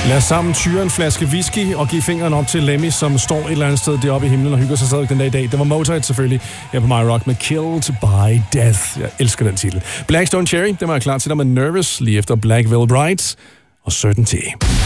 Lad os sammen tyre en flaske whisky og give fingeren op til Lemmy, som står et eller andet sted deroppe i himlen og hygger sig stadig den dag i dag. Det var Motorhead selvfølgelig her på My Rock med Killed by Death. Jeg elsker den titel. Black Stone Cherry, den var jeg klar til dig med Nervous lige efter Black Veil Brides og Certainty.